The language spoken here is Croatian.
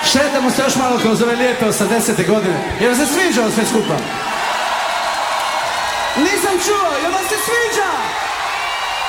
Šetamo se još malo kroz ove lijepe 80. godine. Jer se sviđa ovo sve skupa? Nisam čuo, jer vam se sviđa?